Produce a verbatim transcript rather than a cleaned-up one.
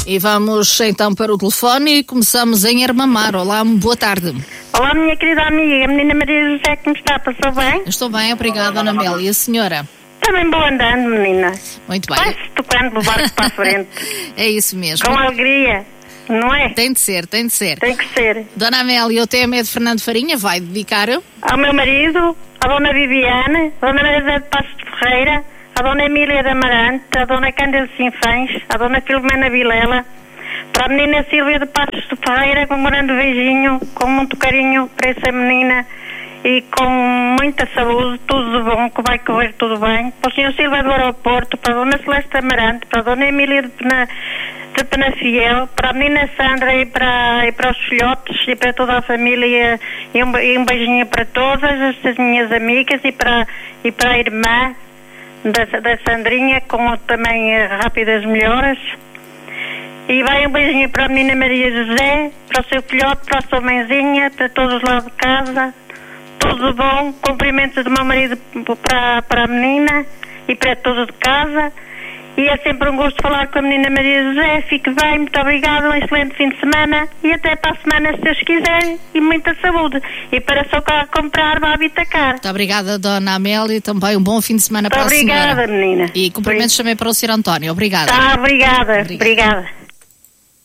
E vamos então para o telefone e começamos em Armamar. Olá, boa tarde. Olá, minha querida amiga, a menina Maria José, como está? Passou bem? Estou bem, obrigada, Ana Mel. E a senhora? Também vou andando, menina. Muito bem. Vai-se tocando o barco para a frente. É isso mesmo. Com alegria, não é? Tem de ser, tem de ser. Tem que ser. Dona Amélia, o tema é de Fernando Farinha, vai dedicar? Ao meu marido, à Dona Viviane, à Dona Maria José de Passos de Ferreira, à Dona Emília de Amarante, à Dona Cândida Sinfães, à Dona Filomena Vilela, para a menina Sílvia de Passos de Ferreira, com um grande beijinho, com muito carinho para essa menina e com muita saúde, tudo de bom, que vai correr tudo bem. Para o senhor Silva do Aeroporto, para a Dona Celeste Amarante, para a Dona Emília de, Pena, de Penafiel, para a menina Sandra e para, e para os filhotes e para toda a família e um, e um beijinho para todas as minhas amigas e para, e para a irmã da, da Sandrinha, com também rápidas melhoras. E vai um beijinho para a menina Maria José, para o seu filhote, para a sua mãezinha, para todos lá de casa. Tudo bom, cumprimentos do meu marido para, para a menina e para todos de casa. E é sempre um gosto falar com a menina Maria José. Fique bem, muito obrigada, um excelente fim de semana e até para a semana, se Deus quiser, e muita saúde. E para só cá comprar, vá Habitacar. Muito obrigada, Dona Amélia, e também um bom fim de semana muito para obrigada, a senhora. Obrigada, menina. E cumprimentos também para o senhor António. Obrigada. Tá, obrigada, obrigada. obrigada.